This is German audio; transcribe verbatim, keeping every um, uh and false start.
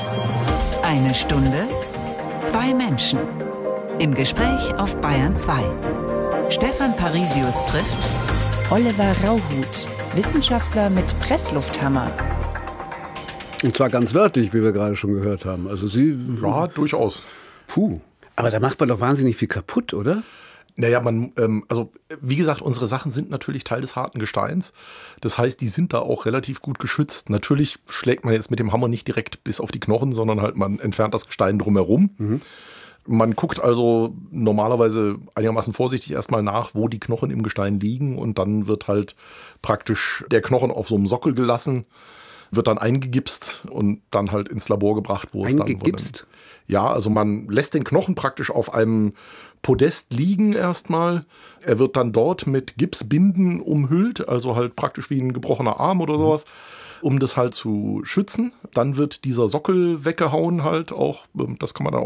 Eine Stunde, zwei Menschen. Im Gespräch auf Bayern zwei. Stefan Parisius trifft Oliver Rauhut, Wissenschaftler mit Presslufthammer. Und zwar ganz wörtlich, wie wir gerade schon gehört haben. Also Sie... Ja, durchaus. Puh. Aber da macht man doch wahnsinnig viel kaputt, oder? Naja, man, ähm, also wie gesagt, unsere Sachen sind natürlich Teil des harten Gesteins. Das heißt, die sind da auch relativ gut geschützt. Natürlich schlägt man jetzt mit dem Hammer nicht direkt bis auf die Knochen, sondern halt man entfernt das Gestein drumherum. Mhm. Man guckt also normalerweise einigermaßen vorsichtig erstmal nach, wo die Knochen im Gestein liegen. Und dann wird halt praktisch der Knochen auf so einem Sockel gelassen, wird dann eingegipst und dann halt ins Labor gebracht, wo es dann... Eingegipst? Ja, also man lässt den Knochen praktisch auf einem Podest liegen erstmal. Er wird dann dort mit Gipsbinden umhüllt, also halt praktisch wie ein gebrochener Arm oder sowas, um das halt zu schützen. Dann wird dieser Sockel weggehauen halt auch, das kann man dann auch